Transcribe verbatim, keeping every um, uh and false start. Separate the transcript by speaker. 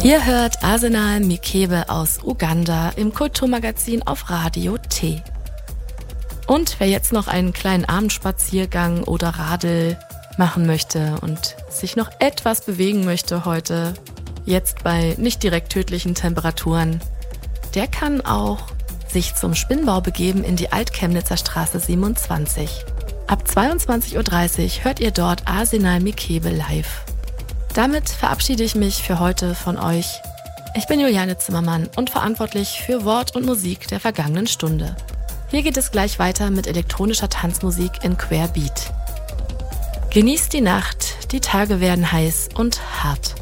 Speaker 1: Ihr hört Arsenal Mikebe aus Uganda im Kulturmagazin auf Radio T. Und wer jetzt noch einen kleinen Abendspaziergang oder Radl machen möchte und sich noch etwas bewegen möchte heute, jetzt bei nicht direkt tödlichen Temperaturen, der kann auch sich zum Spinnbau begeben in die Altchemnitzer Straße siebenundzwanzig. Ab zweiundzwanzig Uhr dreißig hört ihr dort Arsenal Mikebe live. Damit verabschiede ich mich für heute von euch. Ich bin Juliane Zimmermann und verantwortlich für Wort und Musik der vergangenen Stunde. Hier geht es gleich weiter mit elektronischer Tanzmusik in Querbeat. Genießt die Nacht, die Tage werden heiß und hart.